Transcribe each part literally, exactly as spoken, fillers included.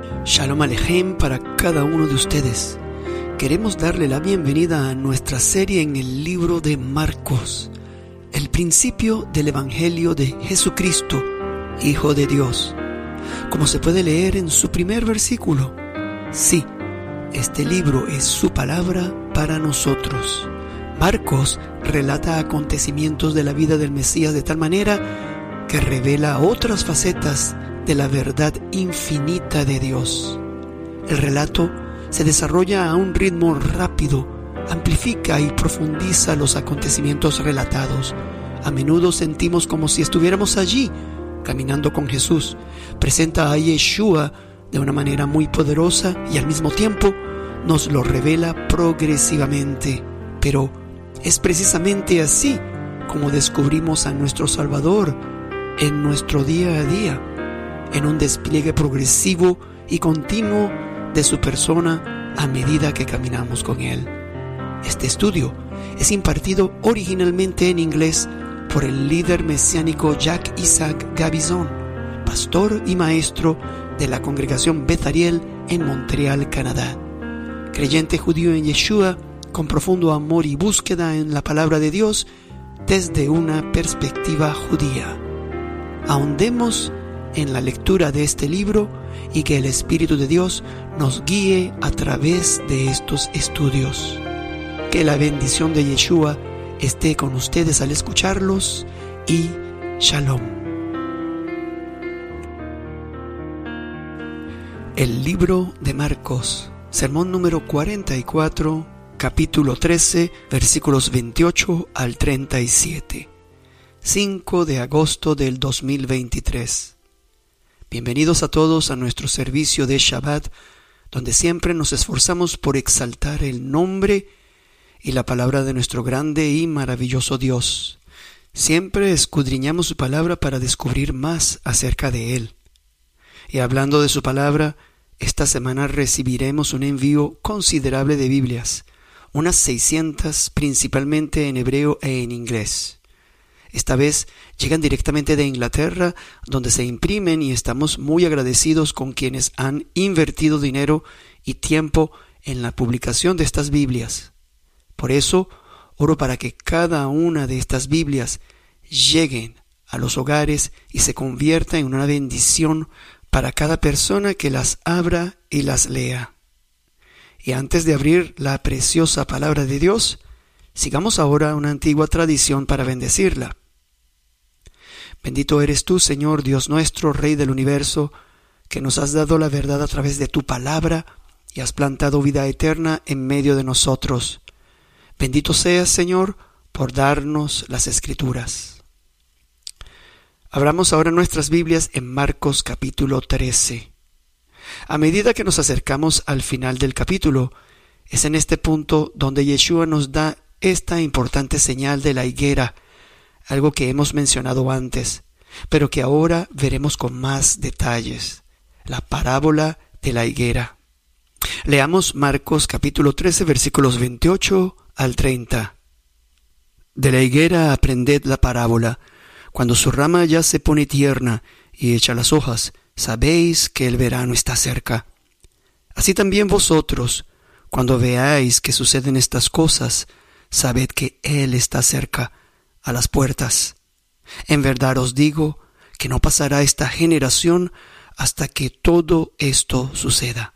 Shalom Alejem para cada uno de ustedes. Queremos darle la bienvenida a nuestra serie en el libro de Marcos, el principio del Evangelio de Jesucristo, Hijo de Dios. Como se puede leer en su primer versículo, sí, este libro es su palabra para nosotros. Marcos relata acontecimientos de la vida del Mesías de tal manera que revela otras facetas de la verdad infinita de Dios. El relato se desarrolla a un ritmo rápido, amplifica y profundiza los acontecimientos relatados. A menudo sentimos como si estuviéramos allí, caminando con Jesús. Presenta a Yeshua de una manera muy poderosa y al mismo tiempo nos lo revela progresivamente. Pero es precisamente así como descubrimos a nuestro Salvador en nuestro día a día, en un despliegue progresivo y continuo de su persona a medida que caminamos con Él. Este estudio es impartido originalmente en inglés por el líder mesiánico Jack Isaac Gabizon, pastor y maestro de la congregación Beth Ariel en Montreal, Canadá. Creyente judío en Yeshua, con profundo amor y búsqueda en la palabra de Dios desde una perspectiva judía. Ahondemos en la lectura de este libro y que el Espíritu de Dios nos guíe a través de estos estudios. Que la bendición de Yeshua esté con ustedes al escucharlos y Shalom. El libro de Marcos, sermón número cuarenta y cuatro, capítulo trece, versículos veintiocho al treinta y siete. cinco de agosto del dos mil veintitrés. Bienvenidos a todos a nuestro servicio de Shabbat, donde siempre nos esforzamos por exaltar el nombre y la palabra de nuestro grande y maravilloso Dios. Siempre escudriñamos su palabra para descubrir más acerca de Él. Y hablando de su palabra, esta semana recibiremos un envío considerable de Biblias, unas seiscientas principalmente en hebreo e en inglés. Esta vez llegan directamente de Inglaterra, donde se imprimen, y estamos muy agradecidos con quienes han invertido dinero y tiempo en la publicación de estas Biblias. Por eso, oro para que cada una de estas Biblias lleguen a los hogares y se convierta en una bendición para cada persona que las abra y las lea. Y antes de abrir la preciosa palabra de Dios, sigamos ahora una antigua tradición para bendecirla. Bendito eres tú, Señor Dios nuestro, Rey del universo, que nos has dado la verdad a través de tu palabra y has plantado vida eterna en medio de nosotros. Bendito seas, Señor, por darnos las Escrituras. Abramos ahora nuestras Biblias en Marcos capítulo trece. A medida que nos acercamos al final del capítulo, es en este punto donde Yeshua nos da esta importante señal de la higuera, algo que hemos mencionado antes, pero que ahora veremos con más detalles, la parábola de la higuera. Leamos Marcos capítulo trece, versículos veintiocho al treinta. De la higuera aprended la parábola. Cuando su rama ya se pone tierna y echa las hojas, sabéis que el verano está cerca. Así también vosotros, cuando veáis que suceden estas cosas, sabed que Él está cerca, a las puertas. En verdad os digo que no pasará esta generación hasta que todo esto suceda.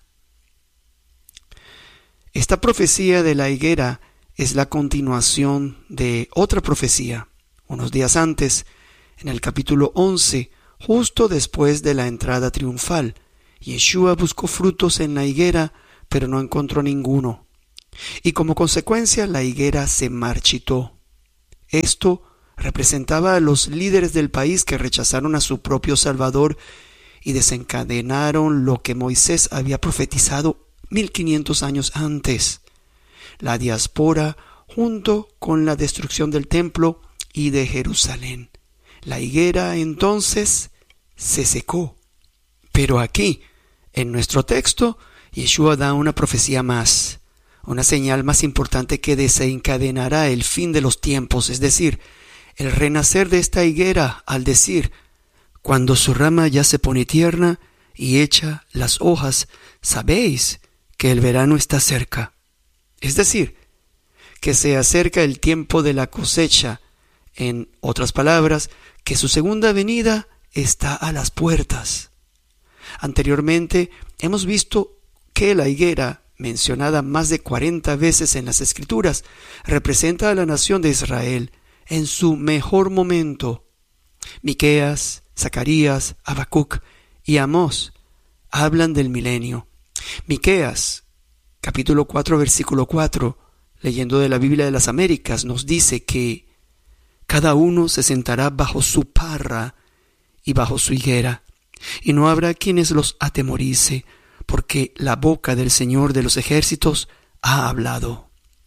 Esta profecía de la higuera es la continuación de otra profecía, unos días antes, en el capítulo once, justo después de la entrada triunfal. Yeshua buscó frutos en la higuera, pero no encontró ninguno. Y como consecuencia, la higuera se marchitó. Esto representaba a los líderes del país que rechazaron a su propio Salvador y desencadenaron lo que Moisés había profetizado mil quinientos años antes: la diáspora junto con la destrucción del templo y de Jerusalén. La higuera entonces se secó. Pero aquí, en nuestro texto, Yeshua da una profecía más, una señal más importante que desencadenará el fin de los tiempos, es decir, el renacer de esta higuera, al decir: cuando su rama ya se pone tierna y echa las hojas, sabéis que el verano está cerca. Es decir, que se acerca el tiempo de la cosecha. En otras palabras, que su segunda venida está a las puertas. Anteriormente hemos visto que la higuera, mencionada más de cuarenta veces en las Escrituras, representa a la nación de Israel en su mejor momento. Miqueas, Zacarías, Habacuc y Amós hablan del milenio. Miqueas, capítulo cuatro, versículo cuatro, leyendo de la Biblia de las Américas, nos dice que cada uno se sentará bajo su parra y bajo su higuera, y no habrá quienes los atemorice, porque la boca del Señor de los ejércitos ha hablado.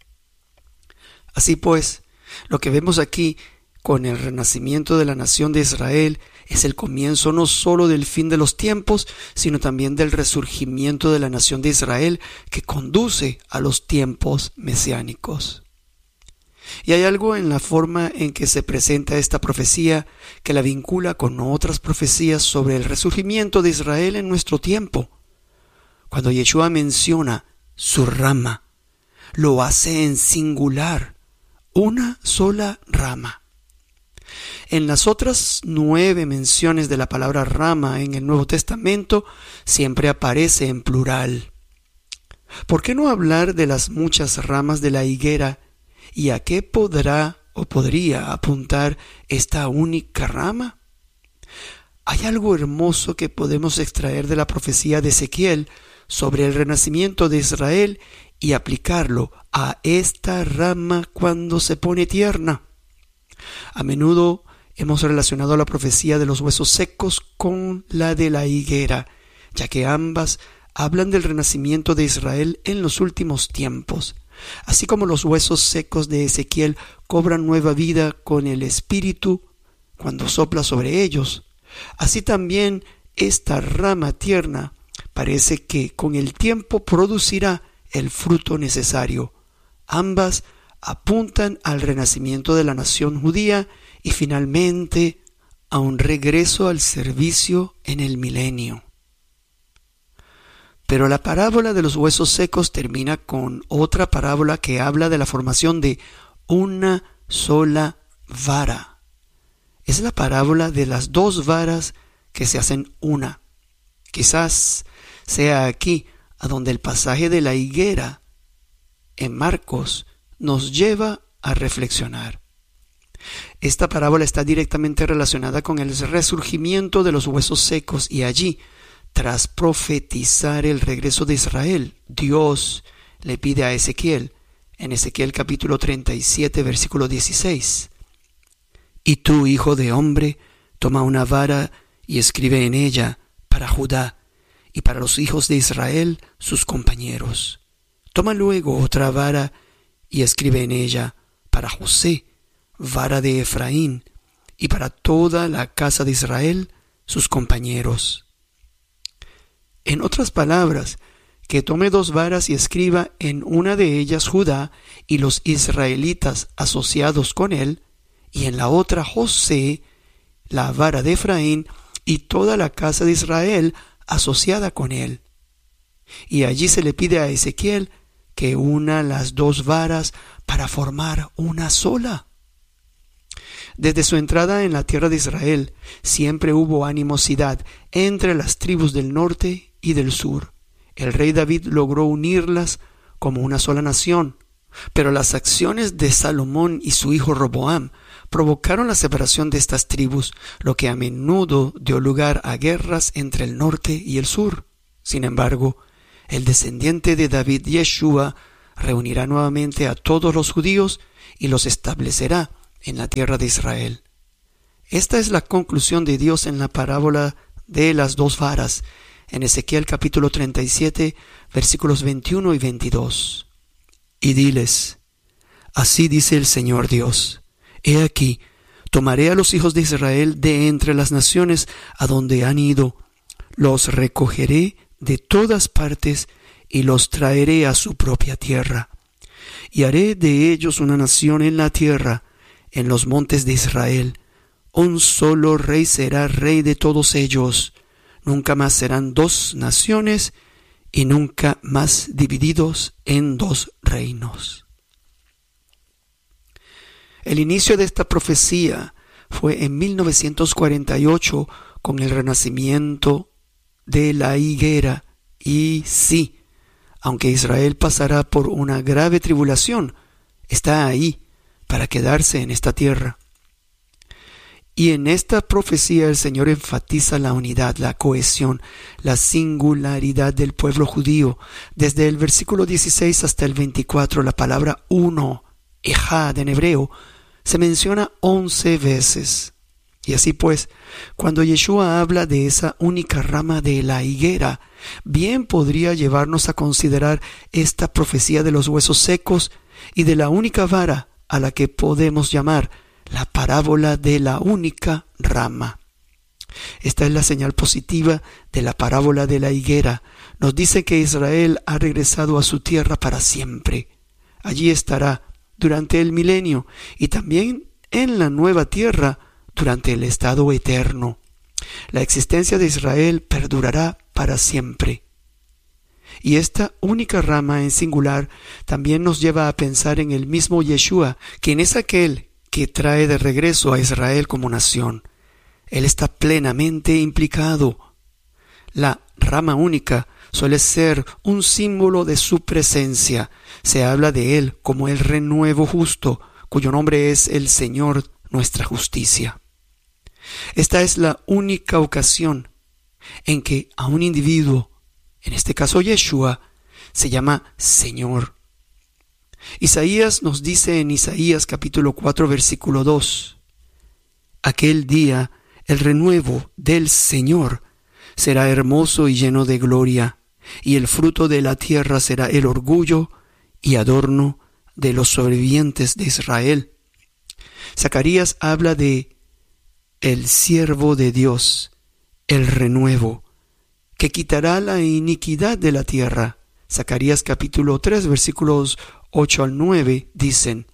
Así pues, lo que vemos aquí con el renacimiento de la nación de Israel es el comienzo no solo del fin de los tiempos, sino también del resurgimiento de la nación de Israel que conduce a los tiempos mesiánicos. Y hay algo en la forma en que se presenta esta profecía que la vincula con otras profecías sobre el resurgimiento de Israel en nuestro tiempo. Cuando Yeshua menciona su rama, lo hace en singular, una sola rama. En las otras nueve menciones de la palabra rama en el Nuevo Testamento siempre aparece en plural. ¿Por qué no hablar de las muchas ramas de la higuera y a qué podrá o podría apuntar esta única rama? Hay algo hermoso que podemos extraer de la profecía de Ezequiel sobre el renacimiento de Israel y aplicarlo a esta rama cuando se pone tierna. A menudo hemos relacionado la profecía de los huesos secos con la de la higuera, ya que ambas hablan del renacimiento de Israel en los últimos tiempos. Así como los huesos secos de Ezequiel cobran nueva vida con el Espíritu cuando sopla sobre ellos, así también esta rama tierna parece que con el tiempo producirá el fruto necesario. Ambas apuntan al renacimiento de la nación judía y finalmente a un regreso al servicio en el milenio. Pero la parábola de los huesos secos termina con otra parábola que habla de la formación de una sola vara. Es la parábola de las dos varas que se hacen una. Quizás sea aquí a donde el pasaje de la higuera en Marcos nos lleva a reflexionar. Esta parábola está directamente relacionada con el resurgimiento de los huesos secos y allí, tras profetizar el regreso de Israel, Dios le pide a Ezequiel, en Ezequiel capítulo treinta y siete, versículo dieciséis, «Y tú, hijo de hombre, toma una vara y escribe en ella para Judá y para los hijos de Israel, sus compañeros. Toma luego otra vara y escribe en ella para José, vara de Efraín, y para toda la casa de Israel, sus compañeros». En otras palabras, que tome dos varas y escriba en una de ellas Judá y los israelitas asociados con él, y en la otra José, la vara de Efraín, y toda la casa de Israel asociada con él. Y allí se le pide a Ezequiel que una las dos varas para formar una sola. Desde su entrada en la tierra de Israel, siempre hubo animosidad entre las tribus del norte y del sur. El rey David logró unirlas como una sola nación, pero las acciones de Salomón y su hijo Roboam provocaron la separación de estas tribus, lo que a menudo dio lugar a guerras entre el norte y el sur. Sin embargo, el descendiente de David, Yeshua, reunirá nuevamente a todos los judíos y los establecerá en la tierra de Israel. Esta es la conclusión de Dios en la parábola de las dos varas, en Ezequiel capítulo treinta y siete, versículos veintiuno y veintidós. Y diles, así dice el Señor Dios, he aquí, tomaré a los hijos de Israel de entre las naciones a donde han ido, los recogeré de todas partes y los traeré a su propia tierra. Y haré de ellos una nación en la tierra, en los montes de Israel. Un solo rey será rey de todos ellos. Nunca más serán dos naciones y nunca más divididos en dos reinos. El inicio de esta profecía fue en mil novecientos cuarenta y ocho con el renacimiento de la higuera. Y sí, aunque Israel pasará por una grave tribulación, está ahí para quedarse en esta tierra. Y en esta profecía el Señor enfatiza la unidad, la cohesión, la singularidad del pueblo judío. Desde el versículo dieciséis hasta el veinticuatro, la palabra uno, ejad en hebreo, se menciona once veces. Y así pues, cuando Yeshua habla de esa única rama de la higuera, bien podría llevarnos a considerar esta profecía de los huesos secos y de la única vara a la que podemos llamar la parábola de la única rama. Esta es la señal positiva de la parábola de la higuera. Nos dice que Israel ha regresado a su tierra para siempre. Allí estará durante el milenio y también en la nueva tierra durante el estado eterno. La existencia de Israel perdurará para siempre. Y esta única rama en singular también nos lleva a pensar en el mismo Yeshua, quien es aquel que trae de regreso a Israel como nación. Él está plenamente implicado. La rama única suele ser un símbolo de su presencia. Se habla de él como el renuevo justo, cuyo nombre es el Señor, nuestra justicia. Esta es la única ocasión en que a un individuo, en este caso Yeshua, se llama Señor. Isaías nos dice en Isaías capítulo cuatro versículo dos: aquel día el renuevo del Señor será hermoso y lleno de gloria, y el fruto de la tierra será el orgullo y adorno de los sobrevivientes de Israel. Zacarías habla de el siervo de Dios, el renuevo, que quitará la iniquidad de la tierra. Zacarías capítulo tres versículos ocho al nueve dicen: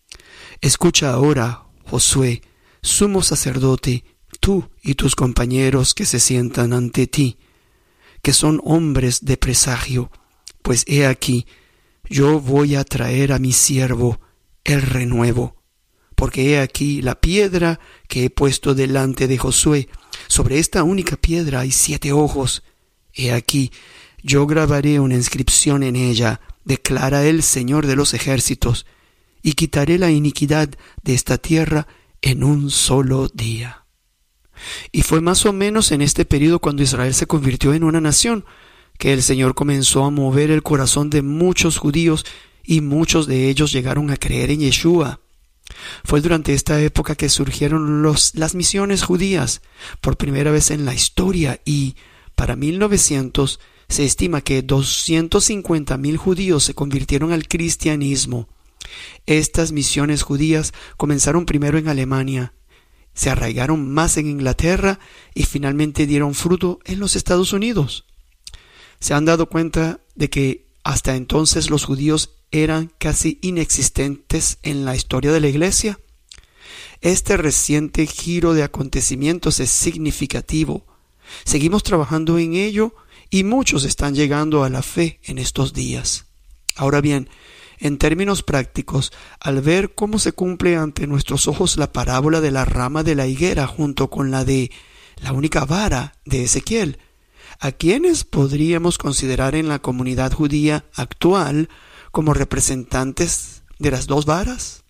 escucha ahora, Josué, sumo sacerdote, tú y tus compañeros que se sientan ante ti, que son hombres de presagio, pues he aquí, yo voy a traer a mi siervo el renuevo, porque he aquí la piedra que he puesto delante de Josué. Sobre esta única piedra hay siete ojos. He aquí, yo grabaré una inscripción en ella, declara el Señor de los ejércitos, y quitaré la iniquidad de esta tierra en un solo día. Y fue más o menos en este periodo cuando Israel se convirtió en una nación, que el Señor comenzó a mover el corazón de muchos judíos y muchos de ellos llegaron a creer en Yeshua. Fue durante esta época que surgieron los, las misiones judías por primera vez en la historia, y para mil novecientos se estima que doscientos cincuenta mil judíos se convirtieron al cristianismo. Estas misiones judías comenzaron primero en Alemania, se arraigaron más en Inglaterra y finalmente dieron fruto en los Estados Unidos. ¿Se han dado cuenta de que hasta entonces los judíos eran casi inexistentes en la historia de la Iglesia? Este reciente giro de acontecimientos es significativo. Seguimos trabajando en ello y muchos están llegando a la fe en estos días. Ahora bien, en términos prácticos, al ver cómo se cumple ante nuestros ojos la parábola de la rama de la higuera junto con la de la única vara de Ezequiel, ¿a quiénes podríamos considerar en la comunidad judía actual como representantes de las dos varas?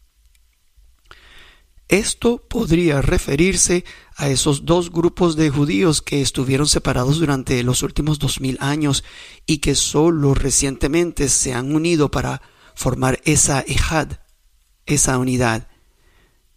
Esto podría referirse a esos dos grupos de judíos que estuvieron separados durante los últimos dos mil años y que solo recientemente se han unido para formar esa ejad, esa unidad.